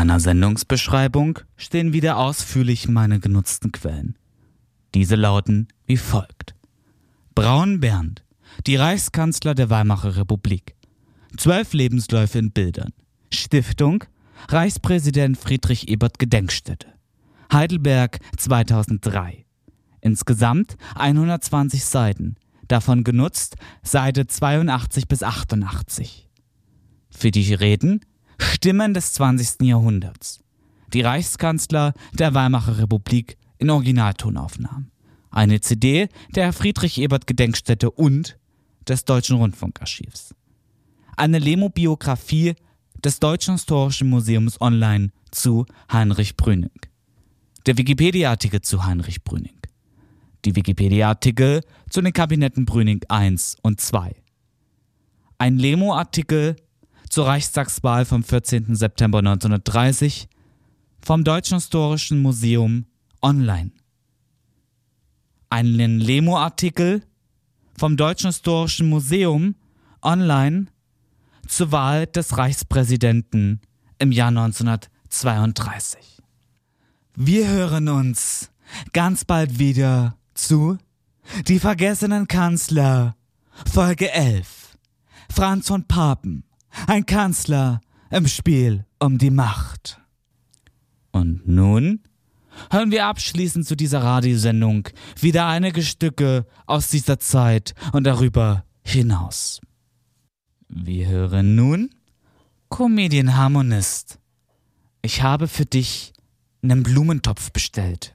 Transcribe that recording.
meiner Sendungsbeschreibung stehen wieder ausführlich meine genutzten Quellen. Diese lauten wie folgt: Braun Bernd, die Reichskanzler der Weimarer Republik. 12 Lebensläufe in Bildern. Stiftung Reichspräsident Friedrich Ebert Gedenkstätte. Heidelberg 2003. Insgesamt 120 Seiten, davon genutzt Seite 82 bis 88. Für die Reden Stimmen des 20. Jahrhunderts. Die Reichskanzler der Weimarer Republik in Originaltonaufnahmen. Eine CD der Friedrich-Ebert-Gedenkstätte und des Deutschen Rundfunkarchivs. Eine Lemo-Biografie des Deutschen Historischen Museums online zu Heinrich Brüning. Der Wikipedia-Artikel zu Heinrich Brüning. Die Wikipedia-Artikel zu den Kabinetten Brüning I und II. Ein Lemo-Artikel zur Reichstagswahl vom 14. September 1930 vom Deutschen Historischen Museum online. Einen Lemo-Artikel vom Deutschen Historischen Museum online zur Wahl des Reichspräsidenten im Jahr 1932. Wir hören uns ganz bald wieder zu Die vergessenen Kanzler, Folge 11. Franz von Papen, ein Kanzler im Spiel um die Macht. Und nun hören wir abschließend zu dieser Radiosendung wieder einige Stücke aus dieser Zeit und darüber hinaus. Wir hören nun Comedian Harmonist. Ich habe für dich einen Blumentopf bestellt.